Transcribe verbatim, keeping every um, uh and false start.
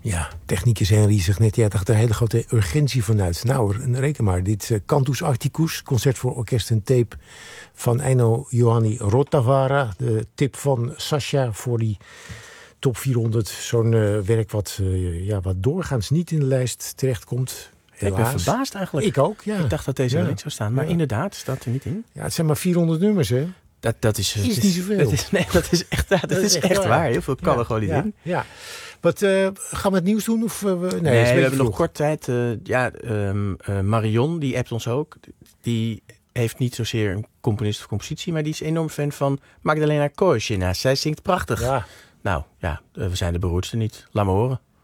Ja, technicus Henry zegt net, ja, dacht er een hele grote urgentie vanuit. Nou, reken maar, dit uh, Cantus Arcticus, concert voor orkest en tape van Eino Johanni Rotavara. De tip van Sascha voor die top vierhonderd. Zo'n uh, werk wat, uh, ja, wat doorgaans niet in de lijst terechtkomt. Helaas. Ik ben verbaasd eigenlijk. Ik ook, ja. Ik dacht dat deze ja. er niet zou staan, maar ja. inderdaad staat er niet in. Ja, het zijn maar vierhonderd nummers, hè? Dat, dat is, is is niet zoveel. Dat is, nee, dat is echt, dat dat is echt waar. waar. Heel veel kan ja, er gewoon niet ja, in. Ja. Wat, uh, gaan we het nieuws doen? Of, uh, we, nee, nee we hebben vroeg. nog kort tijd. Uh, ja, um, uh, Marion, die appt ons ook. Die heeft niet zozeer een componist of compositie, maar die is enorm fan van Magdalena Korsina. Zij zingt prachtig. Ja. Nou, ja, we zijn de beroerdste niet. Laat maar horen.